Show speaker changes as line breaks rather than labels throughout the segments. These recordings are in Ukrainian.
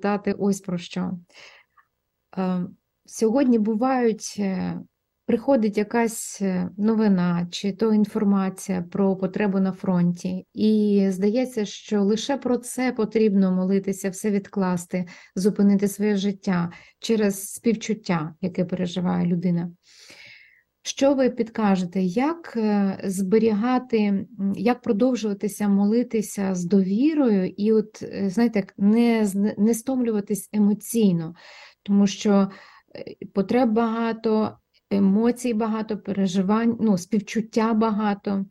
запитати ось про що. Сьогодні приходить якась новина чи то інформація про потребу на фронті, і здається, що лише про це потрібно молитися, все відкласти, зупинити своє життя через співчуття, яке переживає людина. Що ви підкажете, як зберігати, як продовжуватися молитися з довірою і, от, знаєте, не стомлюватись емоційно, тому що потреб багато, емоцій багато, переживань, співчуття багато.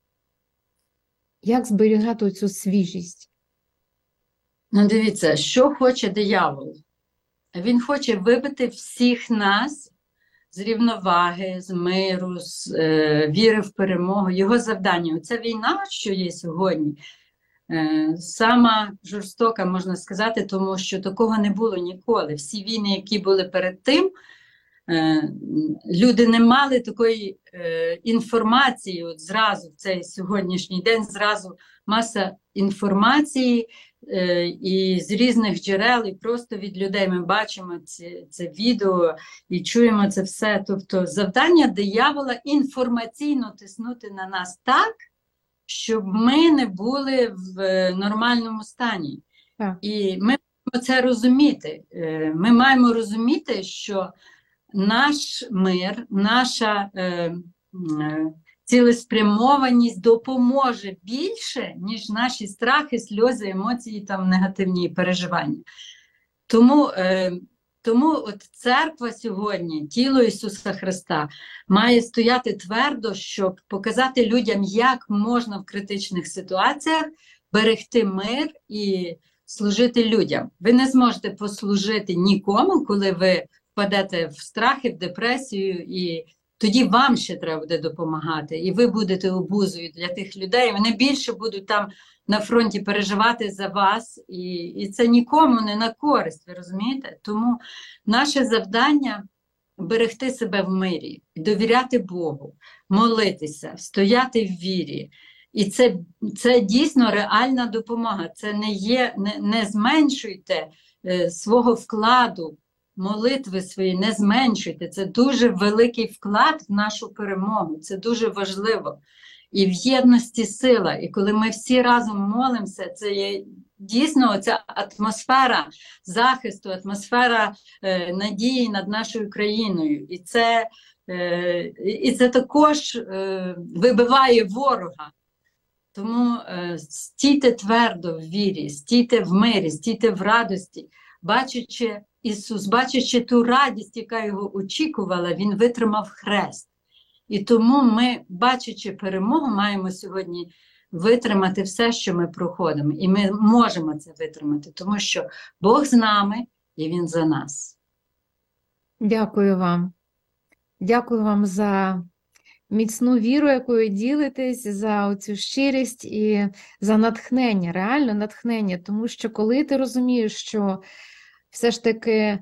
Як зберігати цю свіжість?
Дивіться, що хоче диявол? Він хоче вибити всіх нас з рівноваги, з миру, з віри в перемогу. Його завдання. Оця війна, що є сьогодні, сама жорстока, можна сказати, тому що такого не було ніколи. Всі війни, які були перед тим, люди не мали такої інформації, от зразу в цей сьогоднішній день, зразу маса інформації і з різних джерел, і просто від людей ми бачимо це відео і чуємо це все. Тобто завдання диявола інформаційно тиснути на нас так, щоб ми не були в нормальному стані.
Так.
І ми маємо це розуміти. Ми маємо розуміти, що наш мир, наша цілеспрямованість допоможе більше, ніж наші страхи, сльози, емоції, там, негативні переживання. Тому от церква сьогодні, тіло Ісуса Христа, має стояти твердо, щоб показати людям, як можна в критичних ситуаціях берегти мир і служити людям. Ви не зможете послужити нікому, коли ви впадете в страхи, в депресію, і тоді вам ще треба буде допомагати. І ви будете обузою для тих людей. Вони більше будуть там на фронті переживати за вас. І це нікому не на користь, ви розумієте? Тому наше завдання – берегти себе в мирі, довіряти Богу, молитися, стояти в вірі. І це дійсно реальна допомога. Це не зменшуйте свого вкладу, молитви свої, не зменшуйте. Це дуже великий вклад в нашу перемогу. Це дуже важливо. І в єдності сила. І коли ми всі разом молимося, це є дійсно ця атмосфера захисту, атмосфера надії над нашою країною. І це також вибиває ворога. Тому стійте твердо в вірі, стійте в мирі, стійте в радості. Бачачи Ісус, бачачи ту радість, яка його очікувала, Він витримав хрест. І тому ми, бачачи перемогу, маємо сьогодні витримати все, що ми проходимо. І ми можемо це витримати, тому що Бог з нами і Він за нас.
Дякую вам. Дякую вам за міцну віру, якою ділитесь, за цю щирість і за натхнення, реально натхнення. Тому що коли ти розумієш, що все ж таки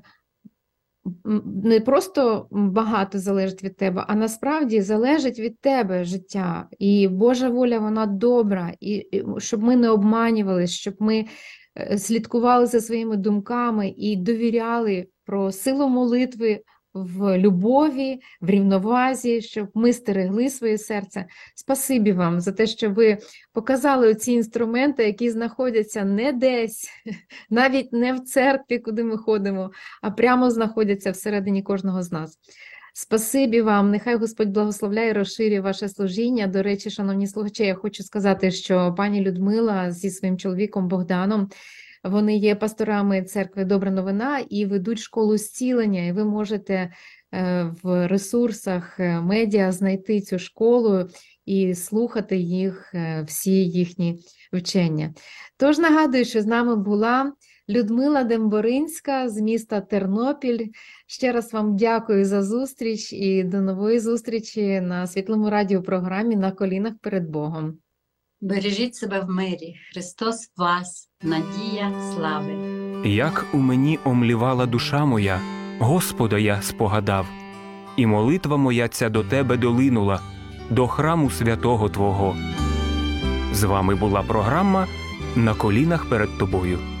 не просто багато залежить від тебе, а насправді залежить від тебе життя. І Божа воля, вона добра. І щоб ми не обманювалися, щоб ми слідкували за своїми думками і довіряли про силу молитви в любові, в рівновазі, щоб ми стерегли своє серце. Спасибі вам за те, що ви показали оці інструменти, які знаходяться не десь, навіть не в церкві, куди ми ходимо, а прямо знаходяться всередині кожного з нас. Спасибі вам, нехай Господь благословляє і розширює ваше служіння. До речі, шановні слухачі, я хочу сказати, що пані Людмила зі своїм чоловіком Богданом, вони є пасторами церкви «Добра новина» і ведуть школу зцілення, і ви можете в ресурсах медіа знайти цю школу і слухати їх, всі їхні вчення. Тож нагадую, що з нами була Людмила Демборинська з міста Тернопіль. Ще раз вам дякую за зустріч і до нової зустрічі на Світлому радіопрограмі «На колінах перед Богом».
Бережіть себе в мирі. Христос в вас, надія слави.
Як у мені омлівала душа моя, Господа я спогадав, і молитва моя ця до Тебе долинула, до храму святого Твого. З вами була програма «На колінах перед Тобою».